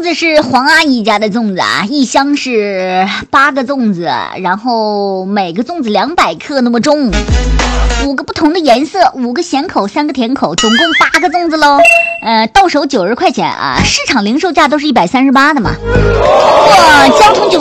子是黄阿姨家的粽子啊，一箱是8个粽子，然后每个粽子200克那么重，5个不同的颜色，5个咸口，3个甜口，总共8个粽子喽。到手90块钱啊，市场零售价都是138的嘛。哇，交通